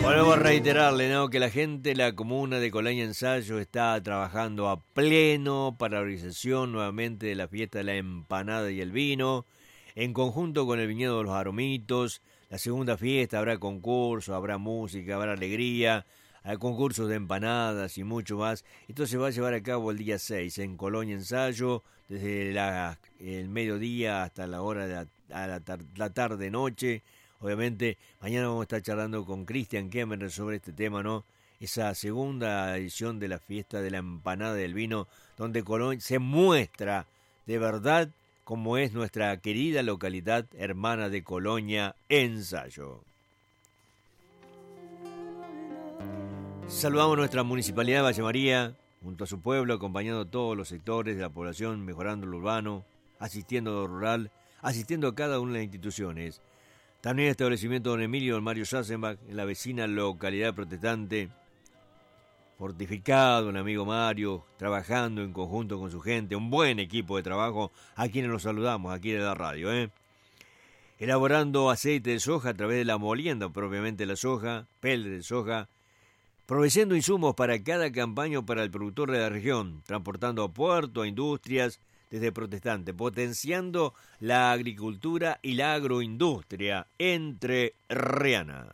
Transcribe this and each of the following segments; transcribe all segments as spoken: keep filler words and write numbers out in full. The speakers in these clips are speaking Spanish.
Volvemos a reiterarle, ¿no?, que la gente de la comuna de Colonia Ensayo está trabajando a pleno para la organización nuevamente de la fiesta de la empanada y el vino, en conjunto con el viñedo de los Aromitos. La segunda fiesta habrá concurso, habrá música, habrá alegría, hay concursos de empanadas y mucho más. Esto se va a llevar a cabo el día seis en Colonia Ensayo, desde la, el mediodía hasta la hora de la, a la, tar, la tarde-noche. Obviamente, mañana vamos a estar charlando con Cristian Kemmerer sobre este tema, ¿no? Esa segunda edición de la fiesta de la empanada del vino, donde Colonia se muestra de verdad cómo es nuestra querida localidad hermana de Colonia Ensayo. Saludamos a nuestra municipalidad de Valle María, junto a su pueblo, acompañando a todos los sectores de la población, mejorando lo urbano, asistiendo a lo rural, asistiendo a cada una de las instituciones. También el establecimiento Don Emilio Don Mario Sassenbach, en la vecina localidad protestante, fortificado, un amigo Mario, trabajando en conjunto con su gente, un buen equipo de trabajo, a quienes los saludamos aquí de la radio, ¿eh? Elaborando aceite de soja a través de la molienda propiamente la soja, pellet de soja, proveyendo insumos para cada campaña para el productor de la región, transportando a puerto, a industrias, desde Protestante, potenciando la agricultura y la agroindustria entrerriana.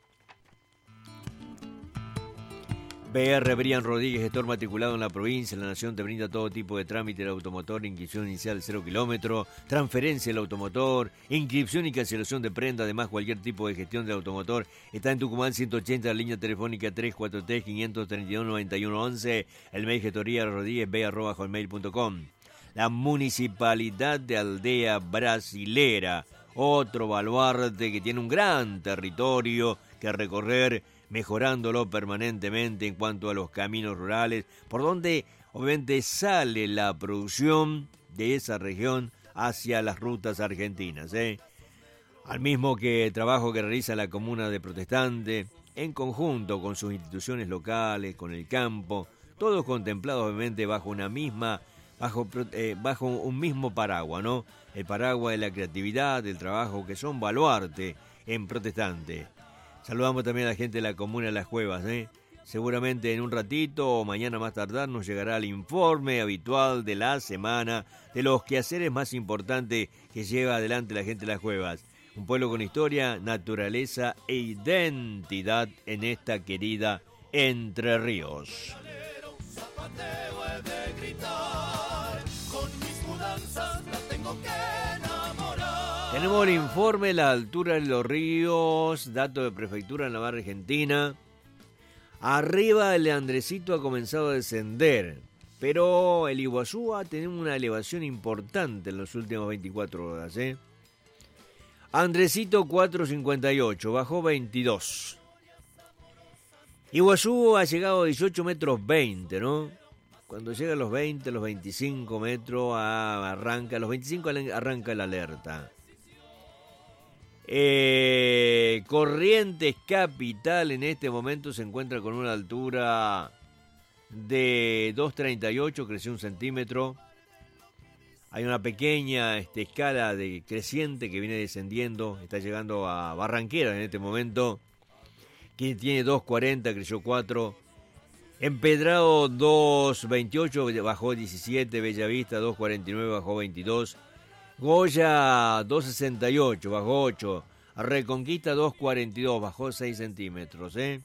B R Brian Rodríguez, gestor matriculado en la provincia, en la nación, te brinda todo tipo de trámite del automotor, inscripción inicial cero kilómetro, transferencia del automotor, inscripción y cancelación de prenda, además cualquier tipo de gestión del automotor. Está en Tucumán ciento ochenta, la línea telefónica tres cuatro tres, cinco tres dos, nueve uno once, el mail gestoría rodríguez b arroba hotmail punto com. La Municipalidad de Aldea Brasilera, otro baluarte que tiene un gran territorio que recorrer, mejorándolo permanentemente en cuanto a los caminos rurales, por donde obviamente sale la producción de esa región hacia las rutas argentinas, ¿eh? Al mismo que el trabajo que realiza la comuna de Protestante, en conjunto con sus instituciones locales, con el campo, todos contemplados obviamente bajo una misma Bajo, eh, bajo un mismo paraguas, ¿no? El paraguas de la creatividad, del trabajo, que son baluarte en Protestante. Saludamos también a la gente de la comuna de Las Cuevas, ¿eh? Seguramente en un ratito o mañana más tardar nos llegará el informe habitual de la semana de los quehaceres más importantes que lleva adelante la gente de Las Cuevas. Un pueblo con historia, naturaleza e identidad en esta querida Entre Ríos. Tenemos el informe, la altura de los ríos, datos de prefectura en la barra argentina. Arriba el Andresito ha comenzado a descender, pero el Iguazú ha tenido una elevación importante en las últimas veinticuatro horas, ¿eh? Andresito cuatro cincuenta y ocho, bajó veintidós. Iguazú ha llegado a dieciocho metros veinte, ¿no? Cuando llega a los veinte, los veinticinco metros, arranca, a los veinticinco arranca la alerta. Eh, Corrientes Capital en este momento se encuentra con una altura de dos treinta y ocho, creció un centímetro. Hay una pequeña este, escala de creciente que viene descendiendo, está llegando a Barranquera en este momento, que tiene dos cuarenta, creció cuatro. Empedrado dos veintiocho, bajó diecisiete, Bellavista dos cuarenta y nueve, bajó veintidós. Goya dos sesenta y ocho, bajó ocho. Reconquista dos cuarenta y dos, bajó seis centímetros. ¿eh?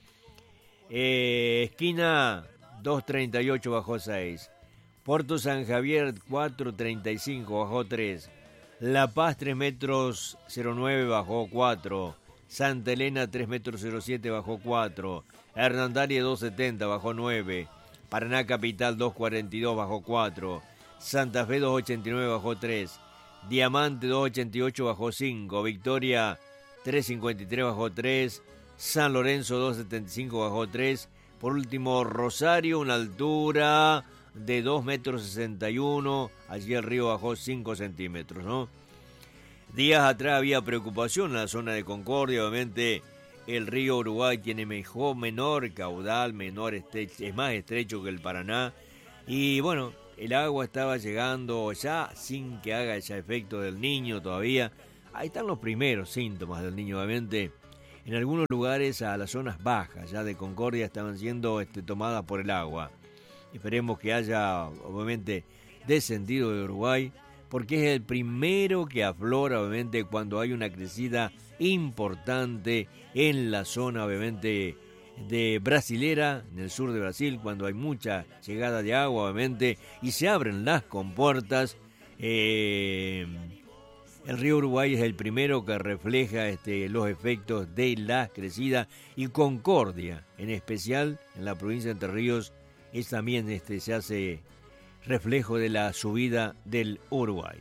Eh, esquina dos treinta y ocho, bajó seis. Puerto San Javier cuatro treinta y cinco, bajó tres. La Paz tres metros cero nueve, bajó cuatro. Santa Elena tres metros cero siete, bajó cuatro. Hernandaria dos setenta, bajó nueve. Paraná Capital dos cuarenta y dos, bajó cuatro. Santa Fe dos ochenta y nueve, bajó tres. Diamante dos ochenta y ocho, bajó cinco. Victoria tres cincuenta y tres, bajó tres. San Lorenzo dos setenta y cinco, bajó tres. Por último, Rosario, una altura de dos metros sesenta y uno. Allí el río bajó cinco centímetros, ¿no? Días atrás había preocupación en la zona de Concordia. Obviamente el río Uruguay tiene mejor, menor caudal, menor estrecho, es más estrecho que el Paraná. Y bueno, el agua estaba llegando ya sin que haga ya efecto del niño todavía. Ahí están los primeros síntomas del niño, obviamente. en algunos lugares a las zonas bajas, ya de Concordia, estaban siendo este, tomadas por el agua. Esperemos que haya, obviamente, descendido de Uruguay, porque es el primero que aflora, obviamente, cuando hay una crecida importante en la zona, obviamente, de brasilera, en el sur de Brasil, cuando hay mucha llegada de agua, obviamente, y se abren las compuertas. Eh, el río Uruguay es el primero que refleja este, los efectos de la crecida, y Concordia, en especial en la provincia de Entre Ríos, es también este, se hace reflejo de la subida del Uruguay.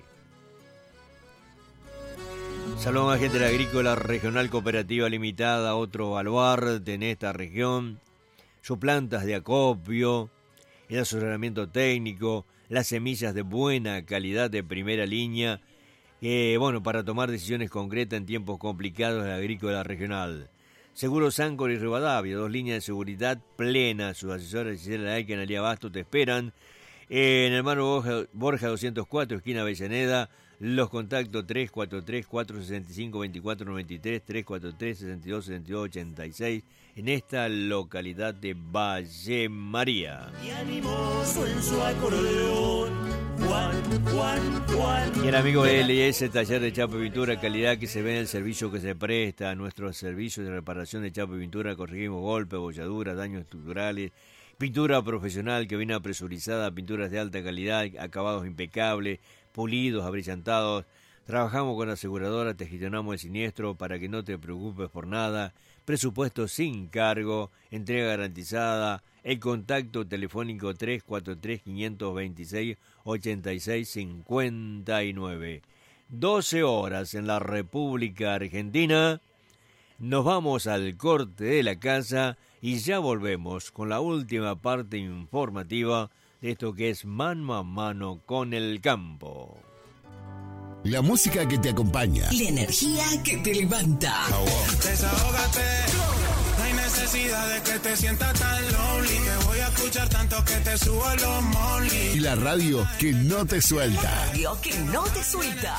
Saludos a gente de la Agrícola Regional Cooperativa Limitada, otro baluarte en esta región. Sus plantas de acopio, el asesoramiento técnico, las semillas de buena calidad de primera línea, eh, bueno, para tomar decisiones concretas en tiempos complicados de la Agrícola Regional. Seguros Áncora y Rivadavia, dos líneas de seguridad plenas. Sus asesores Gisela Laik y Analia Basto te esperan en el hermano Borja, Borja doscientos cuatro, esquina Avellaneda. Los contactos tres cuatro tres, cuatro seis cinco, dos cuatro nueve tres, tres cuatro tres, seis dos, seis dos, ocho seis, en esta localidad de Valle María. Y animoso en su acordeón, Juan, Juan, Juan. Y el amigo de L S, taller de chapa y pintura, calidad que se ve en el servicio que se presta. Nuestros servicios de reparación de chapa y pintura, corregimos golpes, bolladuras, daños estructurales. Pintura profesional que viene apresurizada, pinturas de alta calidad, acabados impecables, pulidos, abrillantados. Trabajamos con la aseguradora, te gestionamos el siniestro para que no te preocupes por nada. Presupuesto sin cargo, entrega garantizada. El contacto telefónico tres cuatro tres, cinco dos seis, ocho seis cinco nueve. doce horas en la República Argentina. Nos vamos al corte de la casa y ya volvemos con la última parte informativa de esto que es Mano a Mano con el Campo. La música que te acompaña. La energía que te levanta. Desahógate. No hay necesidad de que te sientas tan lonely. Te voy a escuchar tanto que te subo los monly. Y la radio que no te suelta. Radio que no te suelta.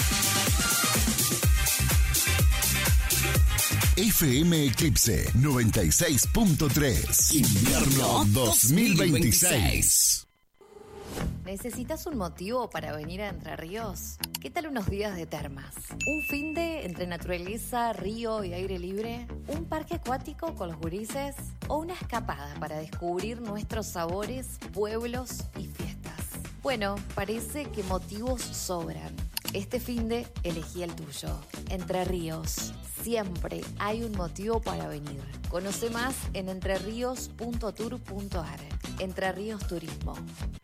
F M Eclipse noventa y seis punto tres. Invierno dos mil veintiséis. ¿Necesitas un motivo para venir a Entre Ríos? ¿Qué tal unos días de termas? ¿Un finde entre naturaleza, río y aire libre? ¿Un parque acuático con los gurises? ¿O una escapada para descubrir nuestros sabores, pueblos y fiestas? Bueno, parece que motivos sobran. Este finde elegí el tuyo. Entre Ríos. Siempre hay un motivo para venir. Conoce más en entreríos punto tour punto a r. Entre Ríos Turismo.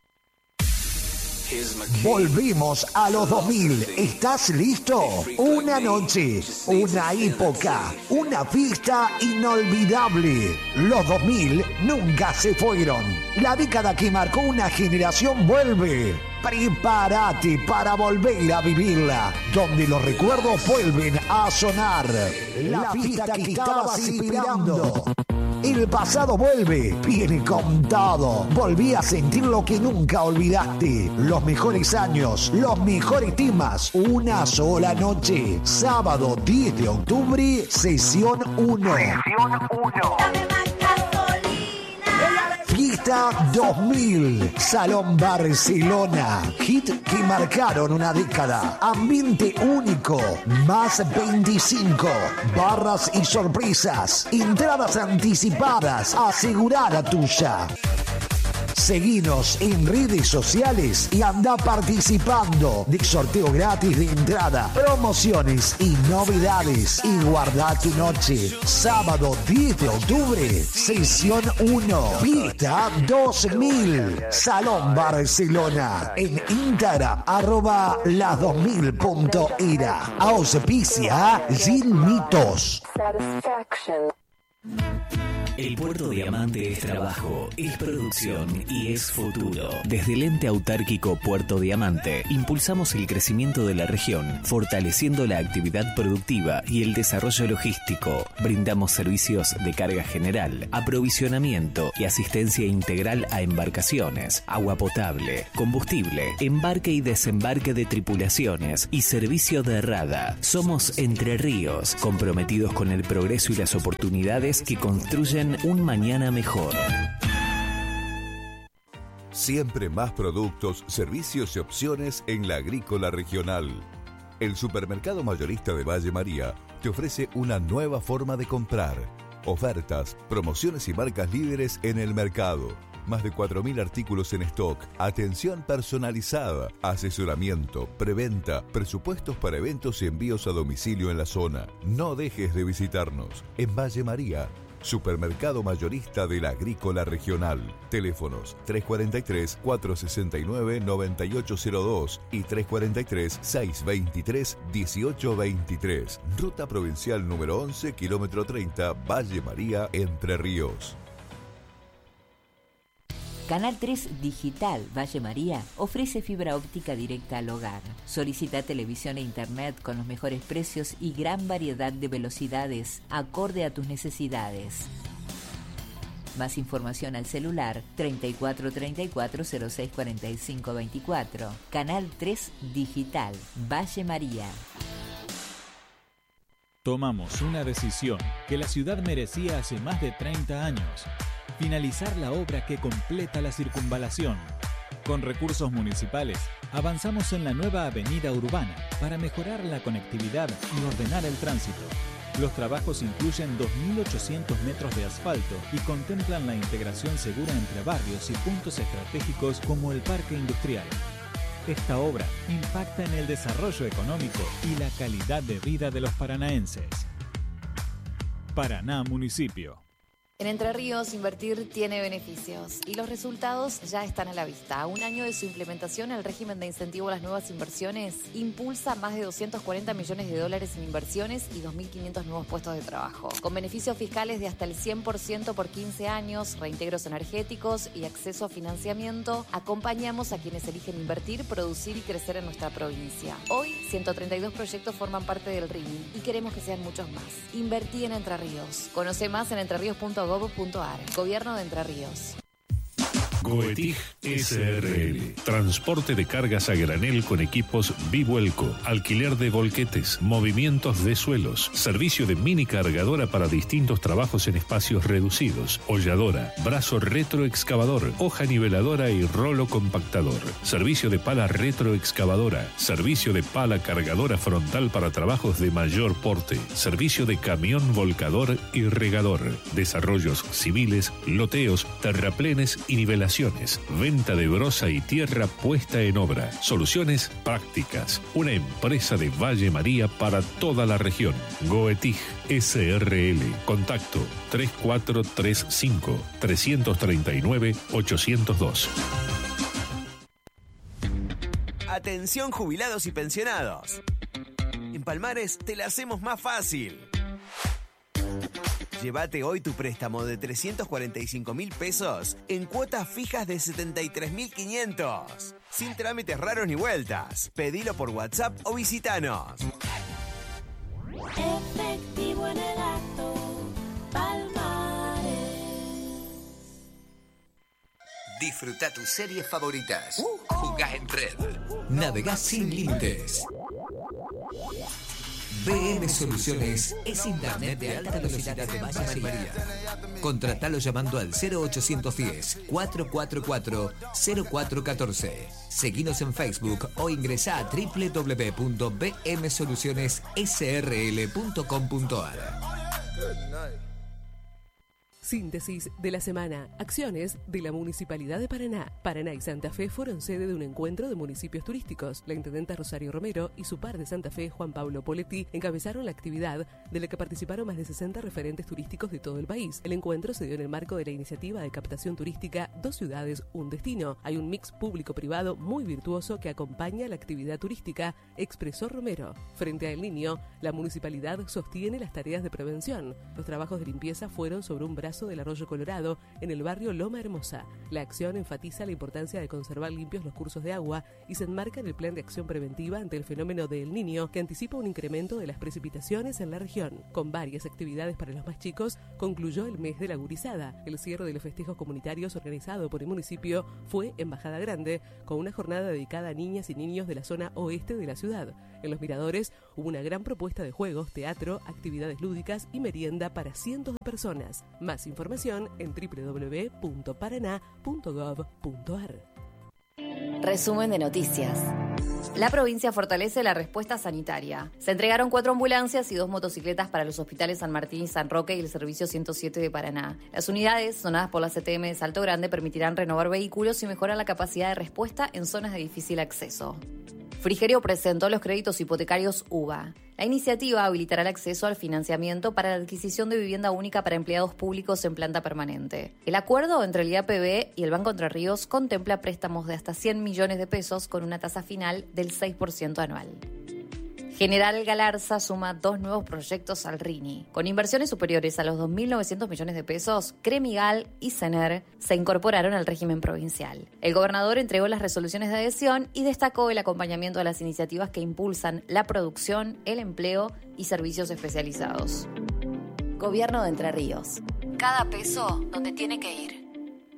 Volvimos a los dos mil. ¿Estás listo? Una noche, una época, una fiesta inolvidable. Los dos mil nunca se fueron. La década que marcó una generación vuelve. Prepárate para volver a vivirla, donde los recuerdos vuelven a sonar. La fiesta que estabas esperando. El pasado vuelve, viene con todo. Volví a sentir lo que nunca olvidaste. Los mejores años, los mejores temas. Una sola noche. Sábado diez de octubre, sesión uno. Sesión uno. Fiesta dos mil. Salón Barcelona. Hit que marcaron una década. Ambiente único. Más veinticinco. Barras y sorpresas. Entradas anticipadas. Asegura la tuya. Seguinos en redes sociales y anda participando de sorteo gratis de entrada, promociones y novedades. Y guarda tu noche. Sábado diez de octubre, sesión uno. Fiesta dos mil. Salón Barcelona. En Instagram, arroba las dos mil punto era. Auspicia Gin Mitos. El Puerto Diamante es trabajo, es producción y es futuro. Desde el ente autárquico Puerto Diamante, impulsamos el crecimiento de la región, fortaleciendo la actividad productiva y el desarrollo logístico. Brindamos servicios de carga general, aprovisionamiento y asistencia integral a embarcaciones, agua potable, combustible, embarque y desembarque de tripulaciones y servicio de rada. Somos Entre Ríos, comprometidos con el progreso y las oportunidades que construyen un mañana mejor. Siempre más productos, servicios y opciones en la Agrícola Regional. El supermercado mayorista de Valle María te ofrece una nueva forma de comprar. Ofertas, promociones y marcas líderes en el mercado. Más de cuatro mil artículos en stock, atención personalizada, asesoramiento, preventa, presupuestos para eventos y envíos a domicilio en la zona. No dejes de visitarnos. En Valle María, supermercado mayorista de la Agrícola Regional. Teléfonos tres cuatro tres, cuatro seis nueve, nueve ocho cero dos y tres cuatro tres, seis dos tres, uno ocho dos tres. Ruta provincial número once, kilómetro treinta, Valle María, Entre Ríos. Canal tres Digital Valle María ofrece fibra óptica directa al hogar. Solicita televisión e internet con los mejores precios y gran variedad de velocidades acorde a tus necesidades. Más información al celular treinta y cuatro treinta y cuatro cero seis cuarenta y cinco veinticuatro. Canal tres Digital Valle María. Tomamos una decisión que la ciudad merecía hace más de treinta años. Finalizar la obra que completa la circunvalación. Con recursos municipales, avanzamos en la nueva avenida urbana para mejorar la conectividad y ordenar el tránsito. Los trabajos incluyen dos mil ochocientos metros de asfalto y contemplan la integración segura entre barrios y puntos estratégicos como el Parque Industrial. Esta obra impacta en el desarrollo económico y la calidad de vida de los paranaenses. Paraná Municipio. En Entre Ríos, invertir tiene beneficios y los resultados ya están a la vista. A un año de su implementación, el régimen de incentivo a las nuevas inversiones impulsa más de doscientos cuarenta millones de dólares en inversiones y dos mil quinientos nuevos puestos de trabajo. Con beneficios fiscales de hasta el cien por ciento por quince años, reintegros energéticos y acceso a financiamiento, acompañamos a quienes eligen invertir, producir y crecer en nuestra provincia. Hoy, ciento treinta y dos proyectos forman parte del R I M I y queremos que sean muchos más. Invertí en Entre Ríos. Conoce más en entreríos punto gob punto ar. Gobierno de Entre Ríos. Goetig S R L. Transporte de cargas a granel con equipos bivuelco, alquiler de volquetes, movimientos de suelos, servicio de mini cargadora para distintos trabajos en espacios reducidos, holladora, brazo retroexcavador, hoja niveladora y rolo compactador, servicio de pala retroexcavadora, servicio de pala cargadora frontal para trabajos de mayor porte, servicio de camión volcador y regador, desarrollos civiles, loteos, terraplenes y nivelación. Venta de brosa y tierra puesta en obra. Soluciones prácticas. Una empresa de Valle María para toda la región. Goetig S R L. Contacto tres cuatro tres cinco, tres tres nueve, ocho cero dos. Atención jubilados y pensionados. En Palmares te la hacemos más fácil. Llévate hoy tu préstamo de trescientos cuarenta y cinco mil pesos en cuotas fijas de setenta y tres mil quinientos. Sin trámites raros ni vueltas. Pedilo por WhatsApp o visitanos. Efectivo en el acto, Palmares. Disfruta tus series favoritas. Jugás en red. Navegás sin límites. B M Soluciones es internet de alta velocidad de Valle María. Contratalo llamando al cero ochocientos diez, cuatrocientos cuarenta y cuatro, cero cuatro uno cuatro. Seguinos en Facebook o ingresá a doble u doble u doble u punto b m soluciones s r l punto com punto a r. Síntesis de la semana. Acciones de la Municipalidad de Paraná. Paraná y Santa Fe fueron sede de un encuentro de municipios turísticos. La intendenta Rosario Romero y su par de Santa Fe, Juan Pablo Poletti, encabezaron la actividad de la que participaron más de sesenta referentes turísticos de todo el país. El encuentro se dio en el marco de la iniciativa de captación turística Dos Ciudades, Un Destino. Hay un mix público-privado muy virtuoso que acompaña la actividad turística, expresó Romero. Frente a El Niño, la municipalidad sostiene las tareas de prevención. Los trabajos de limpieza fueron sobre un brazo Pozo del Arroyo Colorado, en el barrio Loma Hermosa. La acción enfatiza la importancia de conservar limpios los cursos de agua y se enmarca en el plan de acción preventiva ante el fenómeno del Niño, que anticipa un incremento de las precipitaciones en la región. Con varias actividades para los más chicos, concluyó el mes de la gurizada. El cierre de los festejos comunitarios organizado por el municipio fue en Bajada Grande, con una jornada dedicada a niñas y niños de la zona oeste de la ciudad. En los miradores hubo una gran propuesta de juegos, teatro, actividades lúdicas y merienda para cientos de personas. Más información en doble u doble u doble u punto paraná punto gov punto ar. Resumen de noticias. La provincia fortalece la respuesta sanitaria. Se entregaron cuatro ambulancias y dos motocicletas para los hospitales San Martín y San Roque y el Servicio ciento siete de Paraná. Las unidades, donadas por la C T M de Salto Grande, permitirán renovar vehículos y mejorar la capacidad de respuesta en zonas de difícil acceso. Frigerio presentó los créditos hipotecarios U B A. La iniciativa habilitará el acceso al financiamiento para la adquisición de vivienda única para empleados públicos en planta permanente. El acuerdo entre el I A P B y el Banco Entre Ríos contempla préstamos de hasta cien millones de pesos con una tasa final del seis por ciento anual. General Galarza suma dos nuevos proyectos al R I N I. Con inversiones superiores a los dos mil novecientos millones de pesos, Cremigal y Sener se incorporaron al régimen provincial. El gobernador entregó las resoluciones de adhesión y destacó el acompañamiento a las iniciativas que impulsan la producción, el empleo y servicios especializados. Gobierno de Entre Ríos. Cada peso donde tiene que ir.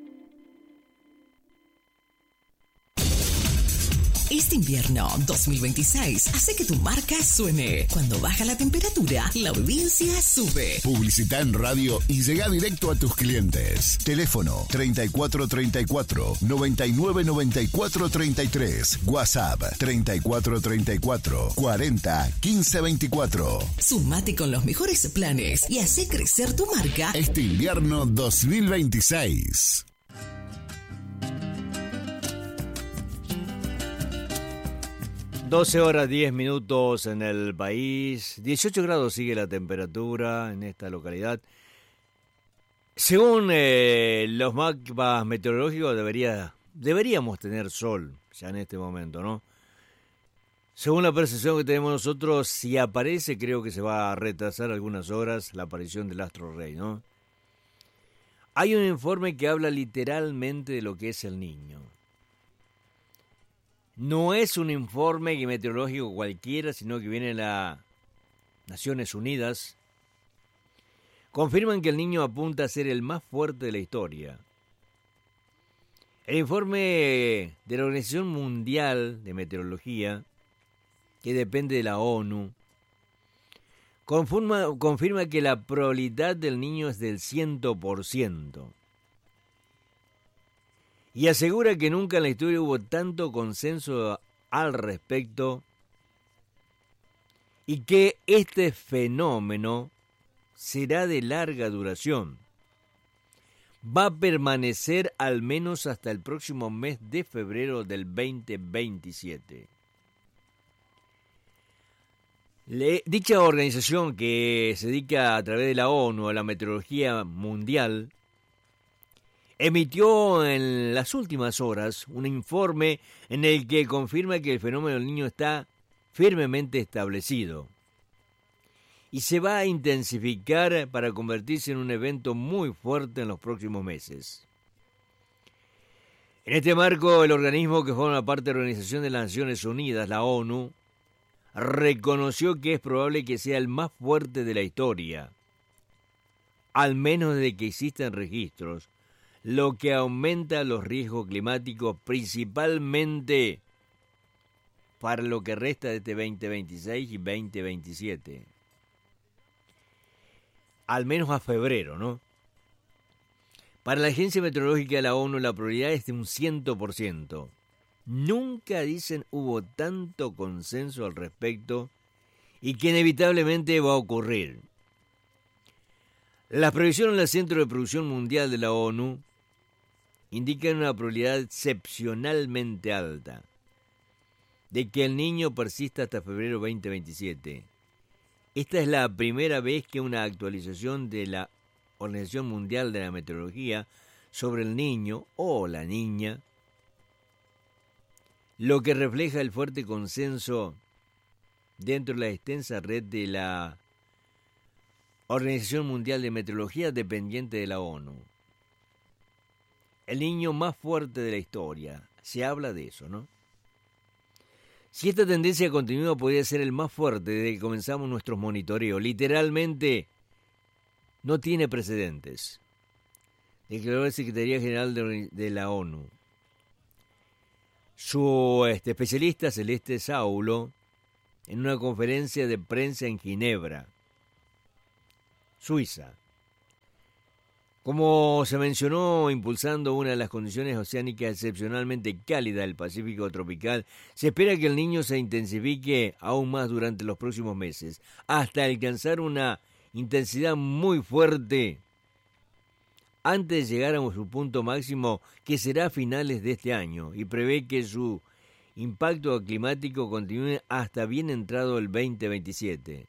Este invierno dos mil veintiséis hace que tu marca suene. Cuando baja la temperatura, la audiencia sube. Publicita en radio y llega directo a tus clientes. Teléfono treinta y cuatro treinta y cuatro, noventa y nueve noventa y cuatro treinta y tres. WhatsApp treinta y cuatro treinta y cuatro, cuarenta quince veinticuatro. Sumate con los mejores planes y hace crecer tu marca este invierno dos mil veintiséis. doce horas diez minutos en el país, dieciocho grados sigue la temperatura en esta localidad. Según eh, los mapas meteorológicos debería, deberíamos tener sol ya en este momento, ¿no? Según la percepción que tenemos nosotros, si aparece creo que se va a retrasar algunas horas la aparición del astro rey, ¿no? Hay un informe que habla literalmente de lo que es el Niño. No es un informe meteorológico cualquiera, sino que viene de las Naciones Unidas. Confirman que el Niño apunta a ser el más fuerte de la historia. El informe de la Organización Mundial de Meteorología, que depende de la ONU, confirma, confirma que la probabilidad del Niño es del cien por ciento. Y asegura que nunca en la historia hubo tanto consenso al respecto y que este fenómeno será de larga duración. Va a permanecer al menos hasta el próximo mes de febrero del veinte veintisiete. Le, dicha organización que se dedica a través de la ONU a la meteorología mundial emitió en las últimas horas un informe en el que confirma que el fenómeno del Niño está firmemente establecido y se va a intensificar para convertirse en un evento muy fuerte en los próximos meses. En este marco, el organismo que forma parte de la Organización de las Naciones Unidas, la ONU, reconoció que es probable que sea el más fuerte de la historia, al menos desde que existen registros, lo que aumenta los riesgos climáticos principalmente para lo que resta de este veinte veintiséis y veinte veintisiete. Al menos a febrero, ¿no? Para la Agencia Meteorológica de la ONU la probabilidad es de un cien por ciento. Nunca, dicen, hubo tanto consenso al respecto y que inevitablemente va a ocurrir. Las previsiones del Centro de Producción Mundial de la ONU indican una probabilidad excepcionalmente alta de que el Niño persista hasta febrero veinte veintisiete. Esta es la primera vez que una actualización de la Organización Mundial de la Meteorología sobre el Niño o la Niña, lo que refleja el fuerte consenso dentro de la extensa red de la Organización Mundial de Meteorología dependiente de la ONU. El niño más fuerte de la historia. Se habla de eso, ¿no? Si esta tendencia continúa, podría ser el más fuerte desde que comenzamos nuestros monitoreos. Literalmente, no tiene precedentes. Declaró la Secretaría General de, de la ONU. Su este, especialista, Celeste Saulo, en una conferencia de prensa en Ginebra, Suiza. Como se mencionó, impulsando una de las condiciones oceánicas excepcionalmente cálidas del Pacífico tropical, se espera que el Niño se intensifique aún más durante los próximos meses, hasta alcanzar una intensidad muy fuerte antes de llegar a su punto máximo, que será a finales de este año, y prevé que su impacto climático continúe hasta bien entrado el veinte veintisiete.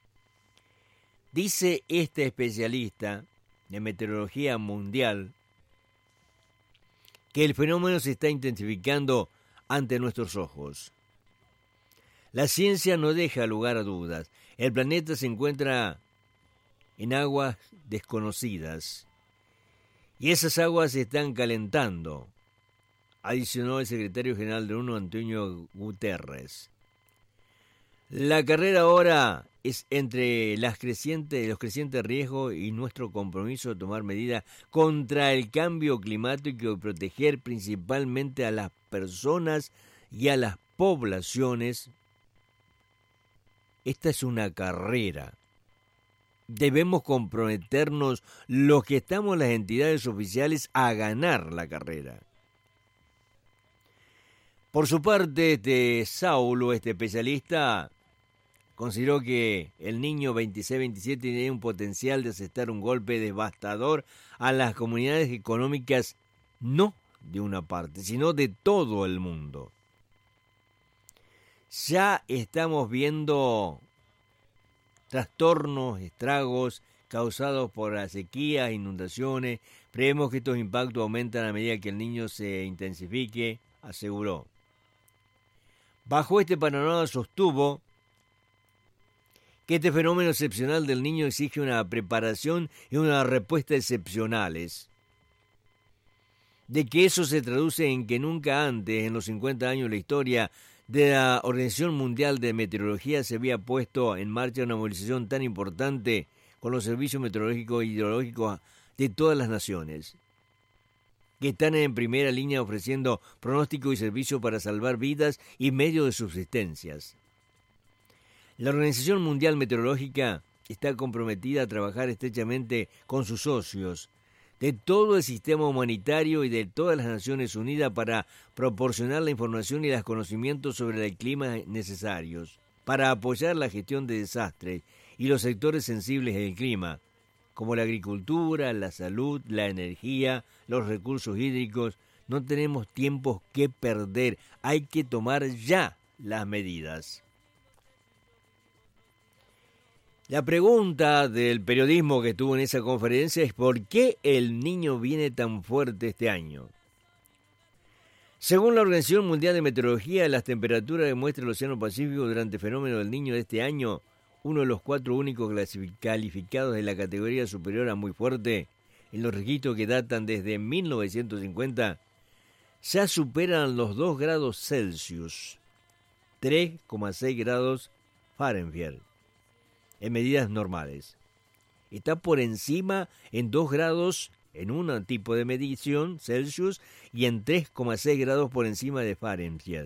Dice este especialista de meteorología mundial que el fenómeno se está intensificando ante nuestros ojos. La ciencia no deja lugar a dudas. El planeta se encuentra en aguas desconocidas y esas aguas se están calentando, adicionó el secretario general de la ONU, Antonio Guterres. La carrera ahora es entre las crecientes, los crecientes riesgos y nuestro compromiso de tomar medidas contra el cambio climático y proteger principalmente a las personas y a las poblaciones. Esta es una carrera. Debemos comprometernos los que estamos las entidades oficiales a ganar la carrera. Por su parte, este Saulo, este especialista, consideró que el Niño veintiséis veintisiete tiene un potencial de asestar un golpe devastador a las comunidades económicas, no de una parte, sino de todo el mundo. Ya estamos viendo trastornos, estragos causados por las sequías, inundaciones. Creemos que estos impactos aumentan a medida que el Niño se intensifique, aseguró. Bajo este panorama sostuvo que este fenómeno excepcional del Niño exige una preparación y una respuesta excepcionales. De que eso se traduce en que nunca antes, en los cincuenta años de la historia de la Organización Mundial de Meteorología, se había puesto en marcha una movilización tan importante con los servicios meteorológicos e hidrológicos de todas las naciones, que están en primera línea ofreciendo pronóstico y servicio para salvar vidas y medios de subsistencias. La Organización Mundial Meteorológica está comprometida a trabajar estrechamente con sus socios de todo el sistema humanitario y de todas las Naciones Unidas para proporcionar la información y los conocimientos sobre el clima necesarios, para apoyar la gestión de desastres y los sectores sensibles del clima, como la agricultura, la salud, la energía, los recursos hídricos. No tenemos tiempo que perder, hay que tomar ya las medidas. La pregunta del periodismo que estuvo en esa conferencia es ¿por qué el Niño viene tan fuerte este año? Según la Organización Mundial de Meteorología, las temperaturas que muestra el Océano Pacífico durante el fenómeno del Niño de este año, uno de los cuatro únicos calificados de la categoría superior a muy fuerte, en los registros que datan desde mil novecientos cincuenta, ya superan los dos grados Celsius, tres coma seis grados Fahrenheit, en medidas normales. Está por encima en dos grados en un tipo de medición Celsius y en tres coma seis grados por encima de Fahrenheit.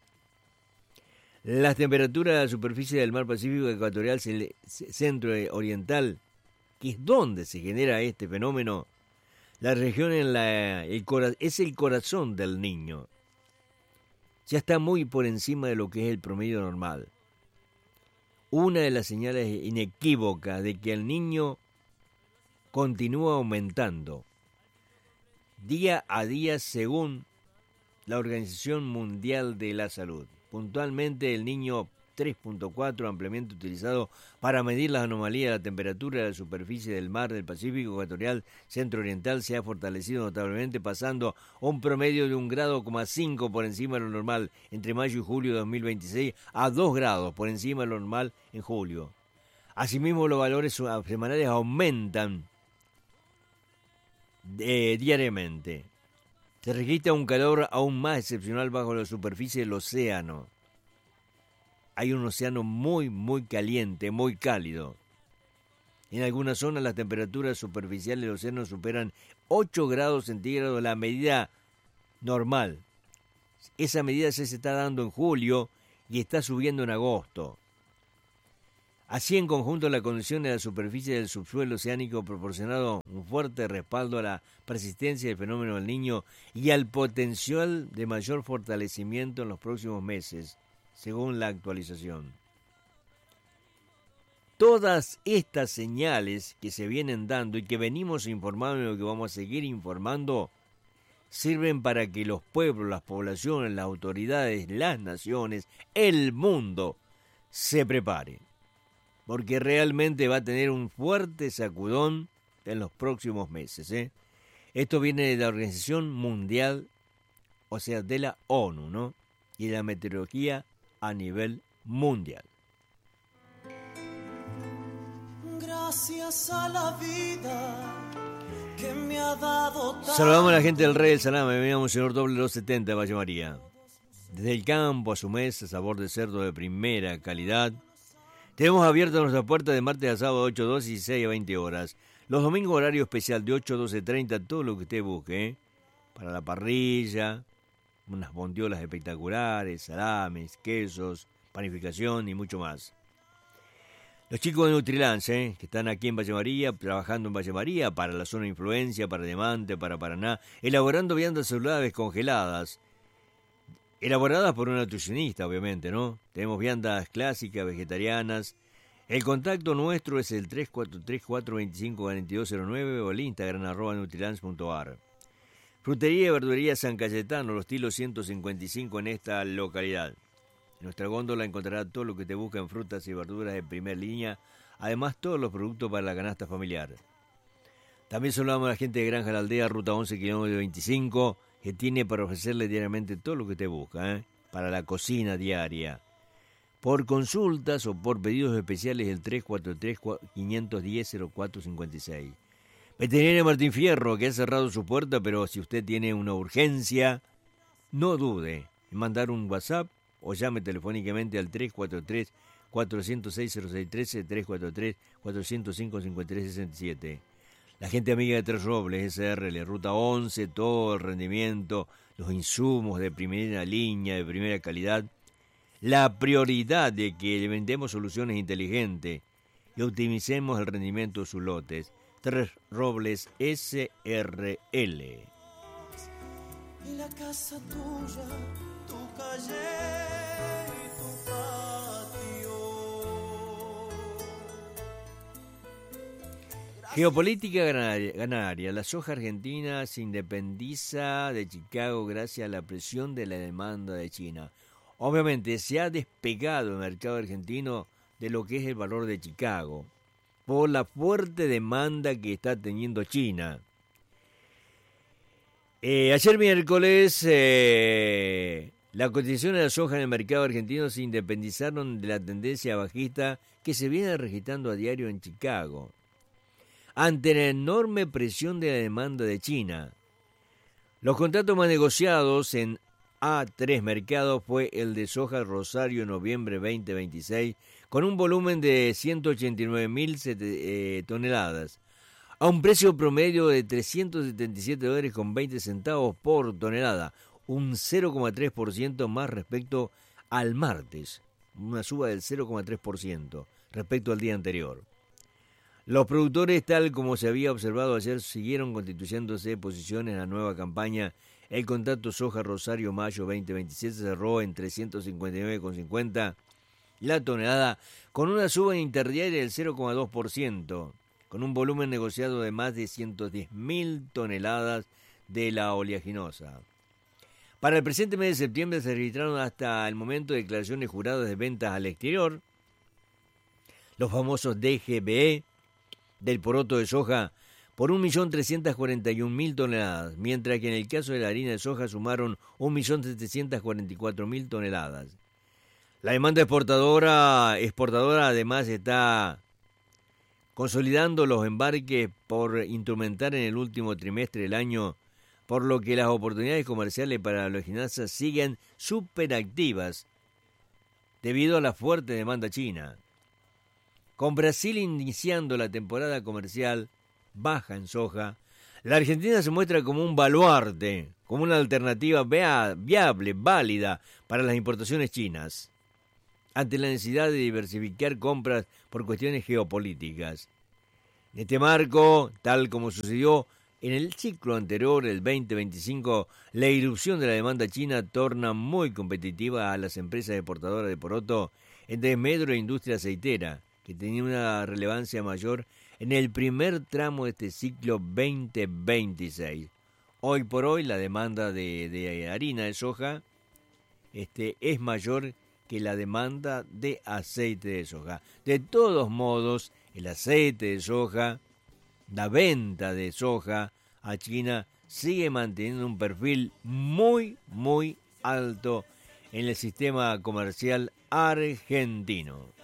Las temperaturas de la superficie del mar Pacífico ecuatorial centro-oriental, que es donde se genera este fenómeno, la región en la, el cora, es el corazón del Niño. Ya está muy por encima de lo que es el promedio normal. Una de las señales inequívocas de que el Niño continúa aumentando día a día según la Organización Mundial de la Salud. Puntualmente, el Niño tres punto cuatro, ampliamente utilizado para medir las anomalías de la temperatura de la superficie del mar del Pacífico ecuatorial centro-oriental, se ha fortalecido notablemente, pasando a un promedio de un grado coma cinco por encima de lo normal entre mayo y julio de dos mil veintiséis a dos grados por encima de lo normal en julio. Asimismo, los valores semanales aumentan eh, diariamente. Se registra un calor aún más excepcional bajo la superficie del océano. Hay un océano muy, muy caliente, muy cálido. En algunas zonas las temperaturas superficiales del océano superan ocho grados centígrados, la medida normal. Esa medida se está dando en julio y está subiendo en agosto. Así, en conjunto, la condición de la superficie del subsuelo oceánico ha proporcionado un fuerte respaldo a la persistencia del fenómeno del Niño y al potencial de mayor fortalecimiento en los próximos meses, según la actualización. Todas estas señales que se vienen dando y que venimos informando y que vamos a seguir informando sirven para que los pueblos, las poblaciones, las autoridades, las naciones, el mundo se preparen. Porque realmente va a tener un fuerte sacudón en los próximos meses. ¿eh? Esto viene de la Organización Mundial, o sea, de la ONU, ¿no? Y de la meteorología a nivel mundial. Gracias a la vida que me ha dado tanto. Saludamos a la gente del Rey del Salame. Veníamos señor doble doscientos setenta de Valle María. Desde el campo a su mesa, sabor de cerdo de primera calidad. Tenemos abiertas nuestras puertas de martes a sábado ocho a doce y dieciséis a veinte horas. Los domingos horario especial de ocho a doce treinta, todo lo que usted busque. ¿eh? Para la parrilla, unas bondiolas espectaculares, salames, quesos, panificación y mucho más. Los chicos de Nutrilance, ¿eh? que están aquí en Valle María, trabajando en Valle María, para la zona de influencia, para Diamante, para Paraná, elaborando viandas saludables congeladas. Elaboradas por un nutricionista, obviamente, ¿no? Tenemos viandas clásicas, vegetarianas. El contacto nuestro es el tres cuatro tres, cuatro dos cinco, cuatro dos cero nueve o el Instagram arroba nutrilance punto ar. Frutería y verdulería San Cayetano, los tilos ciento cincuenta y cinco en esta localidad. En nuestra góndola encontrará todo lo que te busca en frutas y verduras de primera línea, además todos los productos para la canasta familiar. También saludamos a la gente de Granja La Aldea, ruta once, kilómetro veinticinco, que tiene para ofrecerle diariamente todo lo que te busca, ¿eh? para la cocina diaria. Por consultas o por pedidos especiales, el tres cuatro tres, cinco uno cero, cero cuatro cinco seis. Veterinaria Martín Fierro, que ha cerrado su puerta, pero si usted tiene una urgencia, no dude en mandar un WhatsApp o llame telefónicamente al tres cuatro tres, cuatro cero seis, cero seis uno tres, tres cuatro tres, cuatro cero cinco, cinco tres seis siete. La gente amiga de Tres Robles, S R L, ruta once, todo el rendimiento, los insumos de primera línea, de primera calidad. La prioridad de que le vendemos soluciones inteligentes y optimicemos el rendimiento de sus lotes. Tres Robles, S R L. Y la casa tuya, tu calle y tu patio. Geopolítica ganaria, ganaria. La soja argentina se independiza de Chicago gracias a la presión de la demanda de China. Obviamente se ha despegado el mercado argentino de lo que es el valor de Chicago por la fuerte demanda que está teniendo China. Eh, ayer miércoles eh, las cotizaciones de la soja en el mercado argentino se independizaron de la tendencia bajista que se viene registrando a diario en Chicago, ante la enorme presión de la demanda de China. Los contratos más negociados en A tres mercados fue el de soja Rosario en noviembre veinte veintiséis, con un volumen de ciento ochenta y nueve mil eh, toneladas, a un precio promedio de trescientos setenta y siete dólares con veinte centavos por tonelada, un cero coma tres por ciento más respecto al martes, una suba del cero coma tres por ciento respecto al día anterior. Los productores, tal como se había observado ayer, siguieron constituyéndose posiciones en la nueva campaña. El contrato soja Rosario mayo veinte veintisiete cerró en trescientos cincuenta y nueve con cincuenta la tonelada, con una suba interdiaria del cero coma dos por ciento, con un volumen negociado de más de ciento diez mil toneladas de la oleaginosa. Para el presente mes de septiembre se registraron hasta el momento declaraciones juradas de ventas al exterior, los famosos D G B E, del poroto de soja, por un millón trescientos cuarenta y un mil toneladas, mientras que en el caso de la harina de soja sumaron un millón setecientos cuarenta y cuatro mil toneladas. La demanda exportadora, exportadora además está consolidando los embarques por instrumentar en el último trimestre del año, por lo que las oportunidades comerciales para la oleaginosa siguen superactivas debido a la fuerte demanda china. Con Brasil iniciando la temporada comercial baja en soja, la Argentina se muestra como un baluarte, como una alternativa viable, válida para las importaciones chinas, ante la necesidad de diversificar compras por cuestiones geopolíticas. En este marco, tal como sucedió en el ciclo anterior, el veinte veinticinco, la irrupción de la demanda china torna muy competitiva a las empresas exportadoras de poroto en desmedro de industria aceitera, que tenía una relevancia mayor en el primer tramo de este ciclo veinte veintiséis. Hoy por hoy la demanda de, de harina de soja este, es mayor que la demanda de aceite de soja. De todos modos, el aceite de soja, la venta de soja a China sigue manteniendo un perfil muy, muy alto en el sistema comercial argentino.